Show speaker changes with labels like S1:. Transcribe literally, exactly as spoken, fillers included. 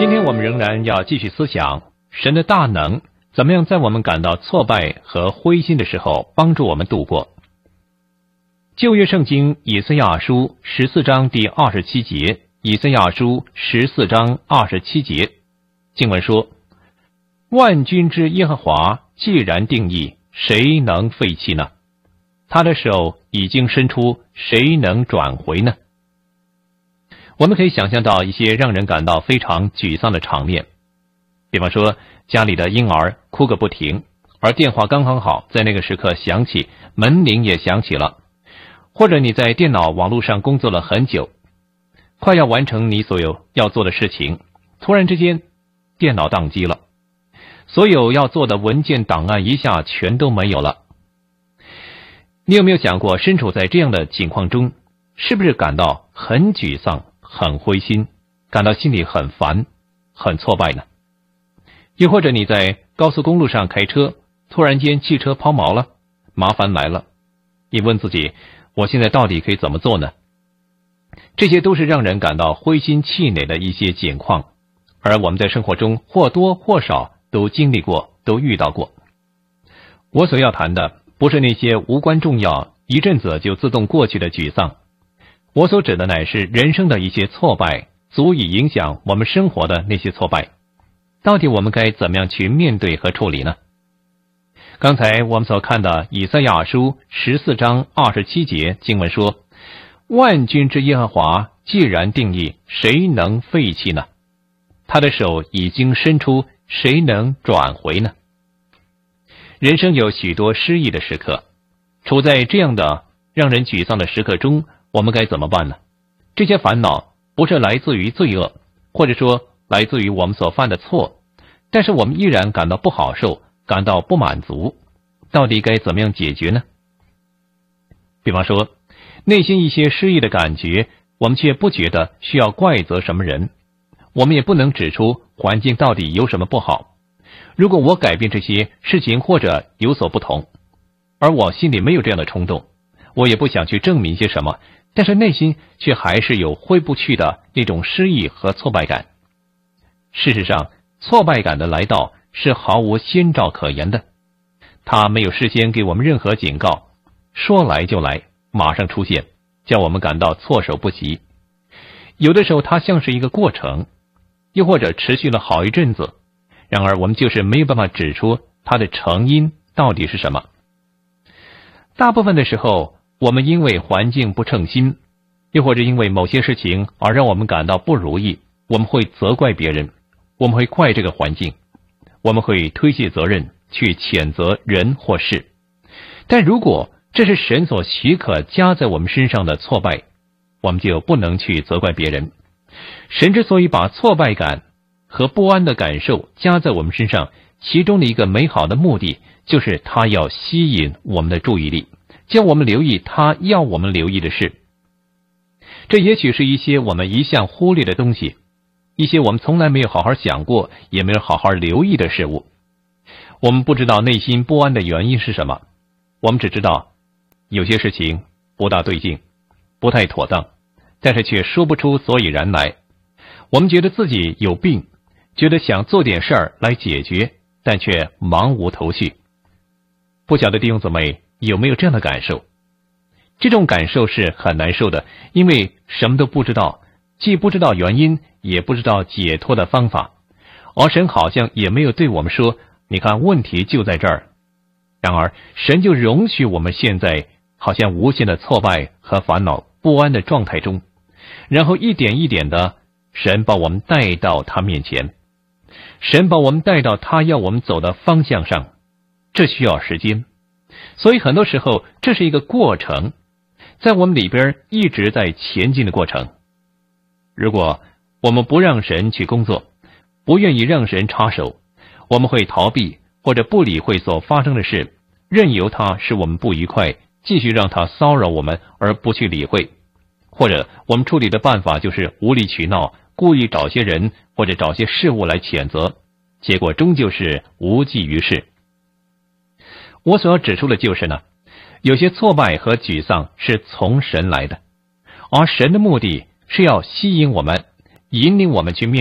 S1: 今天我们仍然要继续思想神的大能怎么样在我们感到挫败和灰心的时候帮助我们度过。旧约圣经以赛亚书十四章第二十七节，以赛亚书十四章二十七节经文说，万军之耶和华既然定义，谁能废弃呢？他的手已经伸出，谁能转回呢？我们可以想象到一些让人感到非常沮丧的场面，比方说家里的婴儿哭个不停，而电话刚刚好在那个时刻响起，门铃也响起了，或者你在电脑网络上工作了很久，快要完成你所有要做的事情，突然之间电脑宕机了，所有要做的文件档案一下全都没有了。你有没有想过，身处在这样的情况中，是不是感到很沮丧、很灰心，感到心里很烦、很挫败呢？又或者你在高速公路上开车，突然间汽车抛锚了，麻烦来了，你问自己，我现在到底可以怎么做呢？这些都是让人感到灰心气馁的一些情况，而我们在生活中或多或少都经历过，都遇到过。我所要谈的不是那些无关重要，一阵子就自动过去的沮丧，我所指的乃是人生的一些挫败，足以影响我们生活的那些挫败。到底我们该怎么样去面对和处理呢？刚才我们所看的以赛亚书十四章二十七节经文说，万军之耶和华既然定义，谁能废弃呢？他的手已经伸出，谁能转回呢？人生有许多失意的时刻，处在这样的让人沮丧的时刻中，我们该怎么办呢？这些烦恼不是来自于罪恶，或者说来自于我们所犯的错，但是我们依然感到不好受，感到不满足，到底该怎么样解决呢？比方说，内心一些失意的感觉，我们却不觉得需要怪责什么人，我们也不能指出环境到底有什么不好。如果我改变这些事情或者有所不同，而我心里没有这样的冲动，我也不想去证明些什么，但是内心却还是有挥不去的那种失意和挫败感。事实上，挫败感的来到是毫无先兆可言的，它没有事先给我们任何警告，说来就来，马上出现，叫我们感到措手不及。有的时候它像是一个过程，又或者持续了好一阵子，然而我们就是没有办法指出它的成因到底是什么。大部分的时候，我们因为环境不称心，又或者因为某些事情而让我们感到不如意，我们会责怪别人，我们会怪这个环境，我们会推卸责任，去谴责人或事。但如果这是神所许可加在我们身上的挫败，我们就不能去责怪别人。神之所以把挫败感和不安的感受加在我们身上，其中的一个美好的目的，就是他要吸引我们的注意力，叫我们留意他要我们留意的事。这也许是一些我们一向忽略的东西，一些我们从来没有好好想过，也没有好好留意的事物。我们不知道内心不安的原因是什么，我们只知道有些事情不大对劲，不太妥当，但是却说不出所以然来。我们觉得自己有病，觉得想做点事儿来解决，但却茫无头绪。不晓得弟兄姊妹有没有这样的感受？这种感受是很难受的，因为什么都不知道，既不知道原因，也不知道解脱的方法，而神好像也没有对我们说，你看问题就在这儿。然而神就容许我们现在好像无限的挫败和烦恼不安的状态中，然后一点一点的神把我们带到他面前，神把我们带到他要我们走的方向上，这需要时间。所以很多时候这是一个过程，在我们里边一直在前进的过程。如果我们不让神去工作，不愿意让神插手，我们会逃避或者不理会所发生的事，任由它使我们不愉快，继续让它骚扰我们而不去理会。或者我们处理的办法就是无理取闹，故意找些人或者找些事物来谴责，结果终究是无济于事。我所要指出的就是呢，有些挫败和沮丧是从神来的，而神的目的是要吸引我们，引领我们去面